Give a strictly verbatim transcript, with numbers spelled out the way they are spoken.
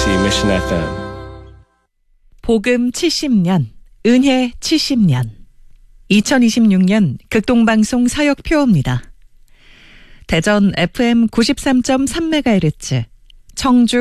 케이비티 Mission 에프엠. 복음 칠십 년, 은혜 칠십 년. 이천이십육 년 극동방송 사역표입니다. 대전 에프엠 구십삼 점 삼 메가헤르츠, 청주